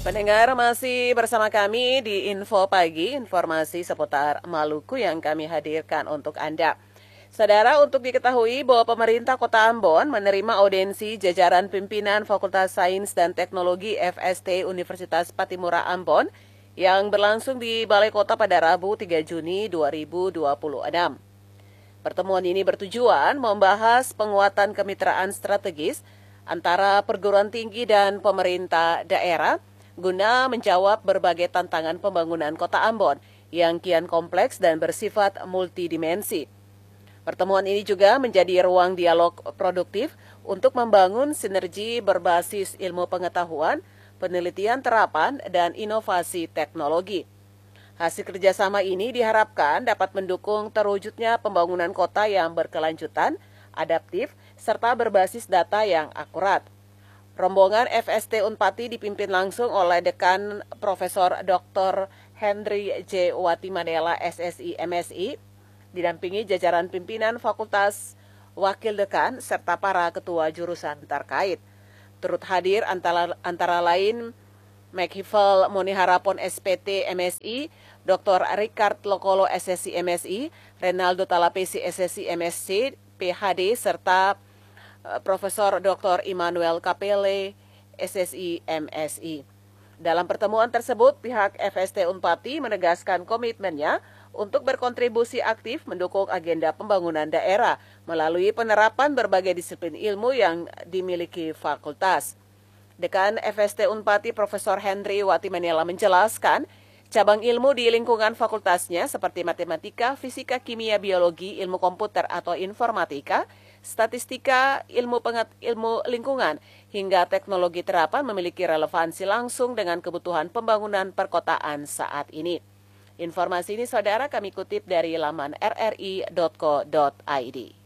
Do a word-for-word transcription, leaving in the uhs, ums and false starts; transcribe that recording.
Pendengar masih bersama kami di Info Pagi, informasi seputar Maluku yang kami hadirkan untuk Anda. Saudara, untuk diketahui bahwa pemerintah Kota Ambon menerima audensi jajaran pimpinan Fakultas Sains dan Teknologi F S T Universitas Pattimura Ambon yang berlangsung di Balai Kota pada Rabu tiga Juni dua ribu dua puluh enam. Pertemuan ini bertujuan membahas penguatan kemitraan strategis antara perguruan tinggi dan pemerintah daerah guna menjawab berbagai tantangan pembangunan Kota Ambon yang kian kompleks dan bersifat multidimensi. Pertemuan ini juga menjadi ruang dialog produktif untuk membangun sinergi berbasis ilmu pengetahuan, penelitian terapan, dan inovasi teknologi. Hasil kerjasama ini diharapkan dapat mendukung terwujudnya pembangunan kota yang berkelanjutan, adaptif, serta berbasis data yang akurat. Rombongan F S T Unpati dipimpin langsung oleh Dekan Profesor Doktor Henry J. Watimanela S S I M Si, didampingi jajaran pimpinan fakultas, wakil dekan, serta para ketua jurusan terkait. Turut hadir antara, antara lain Mekhifel Moniharapon S P T M Si, Doktor Ricard Lokolo S S I M Si, Renaldo Talapesi S S I M Si, P H D, serta Profesor Doktor Immanuel Kapele S S I M Si. Dalam pertemuan tersebut, pihak F S T Unpati menegaskan komitmennya untuk berkontribusi aktif mendukung agenda pembangunan daerah melalui penerapan berbagai disiplin ilmu yang dimiliki fakultas. Dekan F S T Unpati Profesor Henry Watimanela menjelaskan, cabang ilmu di lingkungan fakultasnya seperti matematika, fisika, kimia, biologi, ilmu komputer atau informatika, statistika, ilmu pengat, ilmu lingkungan, hingga teknologi terapan memiliki relevansi langsung dengan kebutuhan pembangunan perkotaan saat ini. Informasi ini saudara kami kutip dari laman r r i dot co dot i d.